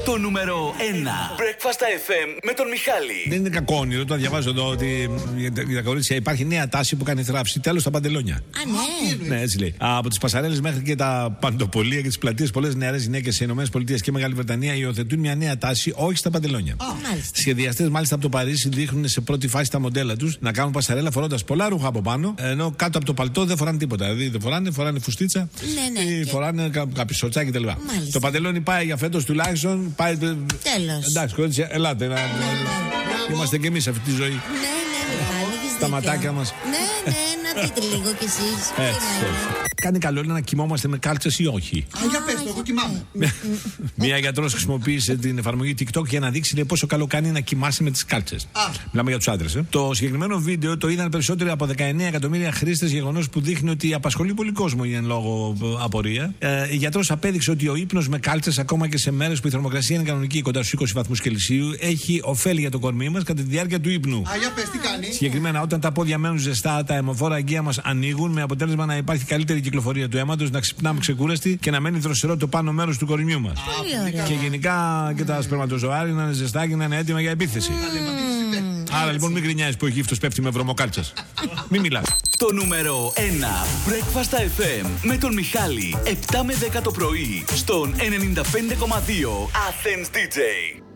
Το νούμερο 1 Breakfast FM με τον Μιχάλη. Δεν είναι κακό όνειρο. Το διαβάζω εδώ ότι για τα κορίτσια υπάρχει νέα τάση που κάνει θράψη. Τέλος στα παντελόνια. Α, ναι. Ναι, έτσι λέει. Από τις πασαρέλες μέχρι και τα παντοπολία και τις πλατείες, πολλές νεαρές γυναίκες σε ΗΠΑ και Μεγάλη Βρετανία υιοθετούν μια νέα τάση, όχι στα παντελόνια. Σχεδιαστές μάλιστα από το Παρίσι δείχνουν σε πρώτη φάση τα μοντέλα τους να κάνουν πασαρέλα φορώντας πολλά ρούχα από πάνω, ενώ κάτω από το παλτό δεν φοράνε τίποτα. Δηλαδή δεν φοράνε φουστίτσα ή φοράνε κάποιο σορτσάκι κτλ. Το παντελόνι πάει για φέτος τουλάχιστον. Τέλος. Εντάξει, κορίτσια, ελάτε να. Είμαστε κι εμείς αυτή τη ζωή. Τα ματάκια μας. Ναι, να δείτε λίγο κι εσείς. Κάνει καλό να κοιμόμαστε με κάλτσες ή όχι. Για πες το, εγώ κοιμάμαι. Μία γιατρός χρησιμοποίησε την εφαρμογή TikTok για να δείξει λέει, πόσο καλό κάνει να κοιμάσαι με τις κάλτσες. Μιλάμε για τους άντρες. Το συγκεκριμένο βίντεο το είδαν περισσότεροι από 19 εκατομμύρια χρήστες, γεγονός που δείχνει ότι απασχολεί πολύ κόσμο για εν λόγω απορία. Η γιατρός απέδειξε ότι ο ύπνος με κάλτσες, ακόμα και σε μέρες που η θερμοκρασία είναι κανονική, κοντά στους 20 βαθμούς Κελσίου, έχει ωφέλη για το κορμί μας κατά τη διάρκεια του ύπνου. Για πες τι κάνει. Συγκεκριμένα, όταν τα πόδια μένουν ζεστά, τα αιμοφόρα αγκία μας ανοίγουν, με αποτέλεσμα να υπάρχει καλύτερη κυκλοφορία του αίματος, να ξυπνάμε ξεκούραστοι και να μένει δροσερό το πάνω μέρος του κορμιού μας. Και γενικά και τα σπερματοζωάρια να είναι ζεστά και να είναι έτοιμα για επίθεση. Άρα λοιπόν μην γκρινιάζεις που ο γύφτος πέφτει με βρωμοκάλτσες. Μην μιλάς. Το νούμερο 1 Breakfast FM με τον Μιχάλη 7 με 10 το πρωί στον 95,2 Athens DJ.